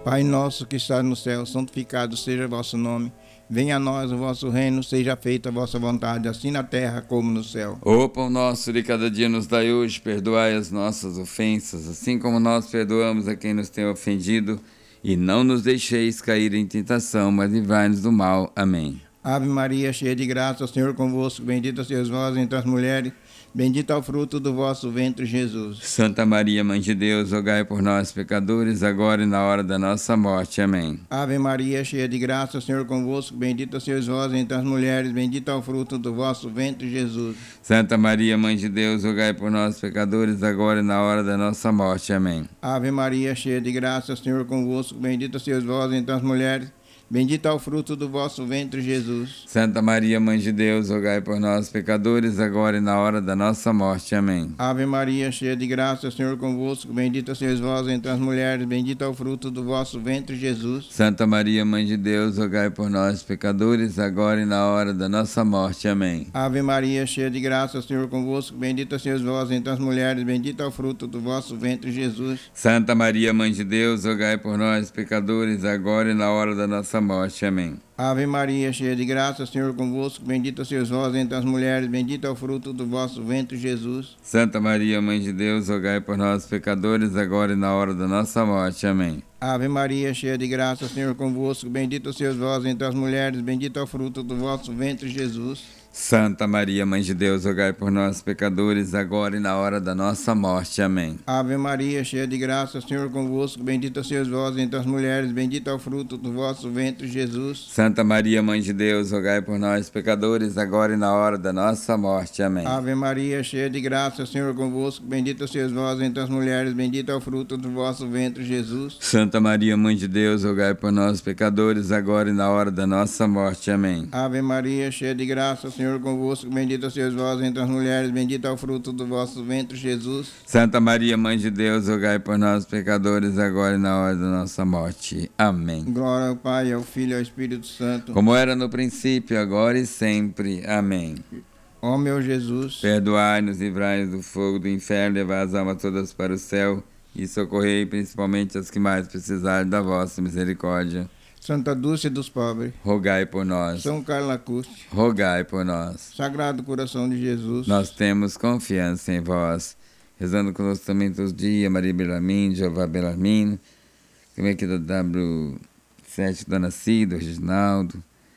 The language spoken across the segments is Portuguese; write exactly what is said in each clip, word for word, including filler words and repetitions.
Pai nosso que está no céu, santificado seja o vosso nome. Venha a nós o vosso reino, seja feita a vossa vontade, assim na terra como no céu. O pão nosso de cada dia nos dai hoje, perdoai as nossas ofensas, assim como nós perdoamos a quem nos tem ofendido, e não nos deixeis cair em tentação, mas livrai-nos do mal. Amém. Ave Maria, cheia de graça, o Senhor é convosco, bendita sois vós entre as mulheres, bendito é o fruto do vosso ventre, Jesus. Santa Maria, Mãe de Deus, rogai por nós, pecadores, agora e na hora da nossa morte. Amém. Ave Maria, cheia de graça, o Senhor é convosco, bendita sois vós entre as mulheres, bendito é o fruto do vosso ventre, Jesus. Santa Maria, Mãe de Deus, rogai por nós, pecadores, agora e na hora da nossa morte. Amém. Ave Maria, cheia de graça, o Senhor é convosco, bendita sois vós entre as mulheres, bendito é o fruto do vosso ventre, Jesus. Santa Maria, Mãe de Deus, rogai por nós, pecadores, agora e na hora da nossa morte. Amém. Ave Maria, cheia de graça, o Senhor é convosco, bendita sois vós entre as mulheres, bendito é o fruto do vosso ventre, Jesus. Santa Maria, Mãe de Deus, rogai por nós, pecadores, agora e na hora da nossa morte. Amém. Ave Maria, cheia de graça, o Senhor é convosco, bendita sois vós entre as mulheres, bendito é o fruto do vosso ventre, Jesus. Santa Maria, Mãe de Deus, rogai por nós, pecadores, agora e na hora da nossa morte. Amém. Ave Maria, cheia de graça, o Senhor é convosco, bendita sois vós entre as mulheres, bendito é o fruto do vosso ventre, Jesus. Santa Maria, Mãe de Deus, rogai por nós, pecadores, agora e na hora da nossa morte. Amém. Ave Maria, cheia de graça, o Senhor é convosco, bendito sois vós entre as mulheres, bendito é o fruto do vosso ventre, Jesus. Santa Maria, Mãe de Deus, rogai por nós, pecadores, agora e na hora da nossa morte. Amém. Ave Maria, cheia de graça, o Senhor é convosco, bendita sois vós entre as mulheres, bendito é o fruto do vosso ventre, Jesus. Santa Maria, Mãe de Deus, rogai por nós, pecadores, agora e na hora da nossa morte. Amém. Ave Maria, cheia de graça, o Senhor é convosco, bendita sois vós entre as mulheres, bendito é o fruto do vosso ventre, Jesus. Santa Maria, Mãe de Deus, rogai por nós, pecadores, agora e na hora da nossa morte. Amém. Ave Maria, cheia de graça, o Senhor convosco, bendita sois vós entre as mulheres, bendito é o fruto do vosso ventre, Jesus. Santa Maria, Mãe de Deus, rogai por nós, pecadores, agora e na hora da nossa morte. Amém. Glória ao Pai, ao Filho e ao Espírito Santo. Como era no princípio, agora e sempre. Amém. Ó meu Jesus, perdoai-nos, livrai-nos do fogo do inferno, levai as almas todas para o céu e socorrei principalmente as que mais precisarem da vossa misericórdia. Santa Dulce dos Pobres, rogai por nós. São Carlos Acuste, rogai por nós. Sagrado Coração de Jesus, nós temos confiança em vós. Rezando conosco também todos os dias, Maria Belarmino, Jeová Belarmino, também aqui da W sete, Dona Cida, Reginaldo,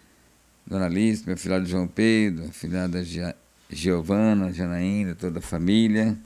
Dona Alice, meu filhado João Pedro, filhada Giovana, Janaína, toda a família.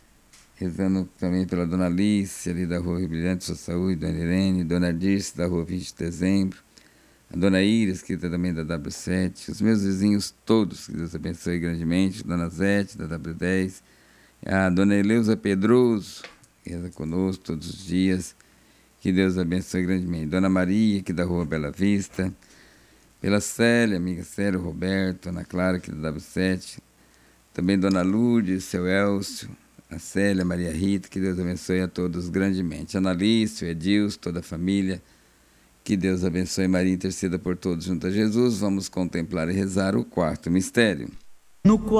Rezando também pela Dona Alice, ali da Rua Rio Brilhante, Sua Saúde, Dona Irene, Dona Dirce, da Rua vinte de dezembro, a Dona Iris, que é também da W sete, os meus vizinhos todos, que Deus abençoe grandemente, Dona Zete, da W dez, a Dona Eleusa Pedroso, que reza conosco todos os dias, que Deus abençoe grandemente, Dona Maria, aqui da Rua Bela Vista, pela Célia, amiga Célia, Roberto, Ana Clara, aqui da W sete, também Dona Lourdes, seu Elcio, a Célia, Maria Rita, que Deus abençoe a todos grandemente. Analício, Edilson, toda a família, que Deus abençoe. Maria interceda por todos junto a Jesus. Vamos contemplar e rezar o quarto mistério. No